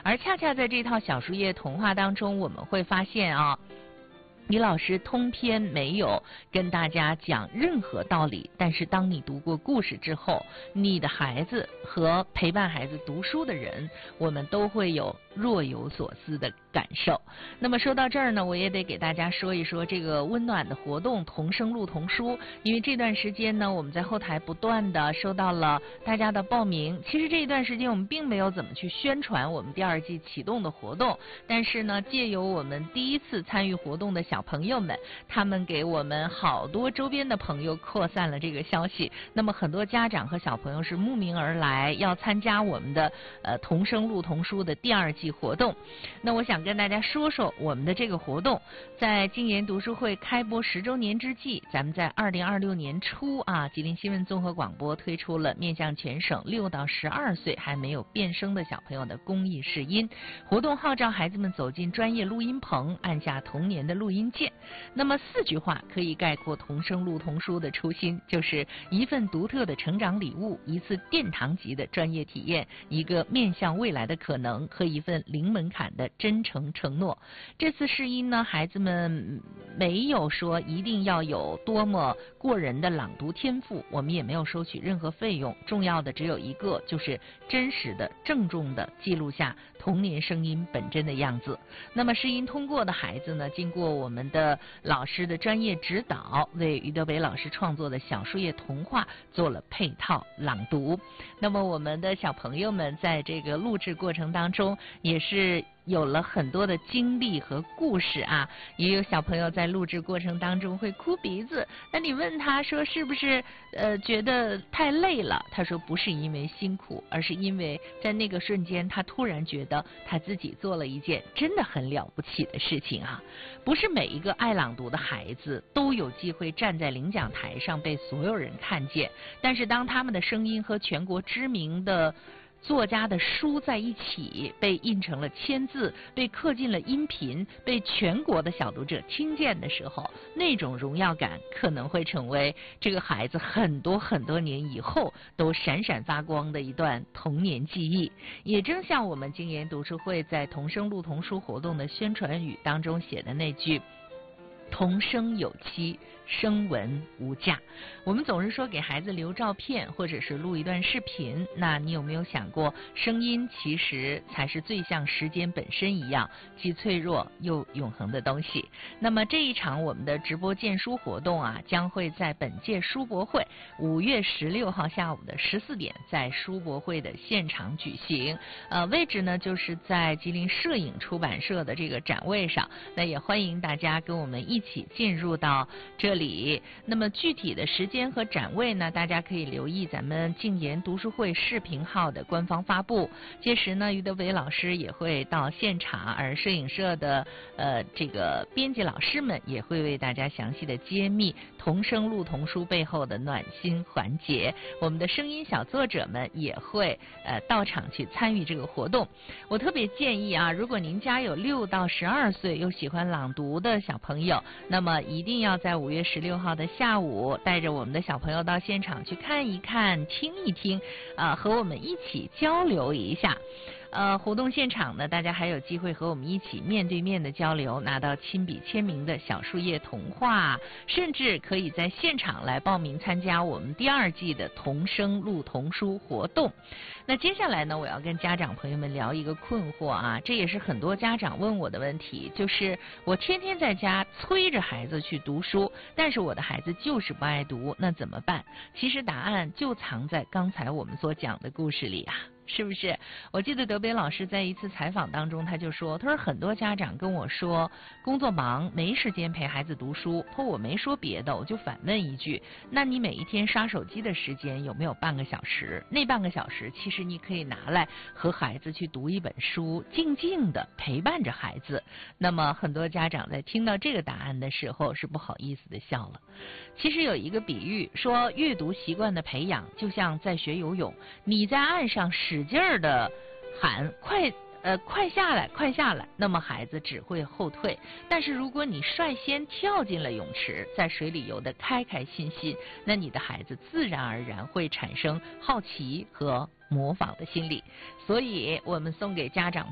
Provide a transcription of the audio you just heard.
而恰恰在这套小树叶童话当中，我们会发现啊，李老师通篇没有跟大家讲任何道理，但是当你读过故事之后，你的孩子和陪伴孩子读书的人，我们都会有若有所思的感受。那么说到这儿呢，我也得给大家说一说这个温暖的活动童声录童书，因为这段时间呢，我们在后台不断的收到了大家的报名。其实这一段时间我们并没有怎么去宣传我们第2季启动的活动，但是呢，借由我们第一次参与活动的小朋友们，他们给我们好多周边的朋友扩散了这个消息。那么很多家长和小朋友是慕名而来，要参加我们的童声录童书的第2季活动。那我想跟大家说说我们的这个活动，在金研读书会开播10周年之际，咱们在2026年初啊，吉林新闻综合广播推出了面向全省6到12岁还没有变声的小朋友的公益试音活动，号召孩子们走进专业录音棚，按下童年的录音键。那么4句话可以概括童声录童书的初心，就是一份独特的成长礼物，一次殿堂级的专业体验，一个面向未来的可能和一份零门槛的真诚承诺。这次试音呢，孩子们没有说一定要有多么过人的朗读天赋，我们也没有收取任何费用，重要的只有一个，就是真实的郑重的记录下童年声音本真的样子。那么试音通过的孩子呢，经过我们的老师的专业指导，为于德伟老师创作的小树叶童话做了配套朗读。那么我们的小朋友们在这个录制过程当中也是有了很多的经历和故事啊，也有小朋友在录制过程当中会哭鼻子。那你问他说是不是觉得太累了？他说不是因为辛苦，而是因为在那个瞬间他突然觉得他自己做了一件真的很了不起的事情啊！不是每一个爱朗读的孩子都有机会站在领奖台上被所有人看见，但是当他们的声音和全国知名的作家的书在一起被印成了签字，被刻进了音频，被全国的小读者听见的时候，那种荣耀感可能会成为这个孩子很多很多年以后都闪闪发光的一段童年记忆。也正像我们金研读书会在童声录童书活动的宣传语当中写的那句，童声有期，声闻无价。我们总是说给孩子留照片或者是录一段视频，那你有没有想过，声音其实才是最像时间本身一样既脆弱又永恒的东西。那么这一场我们的直播荐书活动啊，将会在本届书博会5月16号下午的14点在书博会的现场举行。位置呢就是在吉林摄影出版社的这个展位上，那也欢迎大家跟我们一起进入到这里。那么具体的时间和展位呢，大家可以留意咱们静言读书会视频号的官方发布。届时呢，于德伟老师也会到现场，而摄影社的这个编辑老师们也会为大家详细的揭秘童声录童书背后的暖心环节。我们的声音小作者们也会到场去参与这个活动。我特别建议啊，如果您家有6到12岁又喜欢朗读的小朋友，那么一定要在5月16号的下午带着我们的小朋友到现场去看一看、听一听，和我们一起交流一下。活动现场呢，大家还有机会和我们一起面对面的交流，拿到亲笔签名的小树叶童话，甚至可以在现场来报名参加我们第2季的童声录童书活动。那接下来呢，我要跟家长朋友们聊一个困惑啊，这也是很多家长问我的问题，就是我天天在家催着孩子去读书，但是我的孩子就是不爱读，那怎么办？其实答案就藏在刚才我们所讲的故事里啊。是不是？我记得德北老师在一次采访当中，他说很多家长跟我说工作忙没时间陪孩子读书，我没说别的，我就反问一句，那你每一天刷手机的时间有没有半个小时？那半个小时其实你可以拿来和孩子去读一本书，静静的陪伴着孩子。那么很多家长在听到这个答案的时候是不好意思的笑了。其实有一个比喻说，阅读习惯的培养就像在学游泳，你在岸上使劲儿的喊快下来快下来，那么孩子只会后退。但是如果你率先跳进了泳池，在水里游得开开心心，那你的孩子自然而然会产生好奇和模仿的心理。所以我们送给家长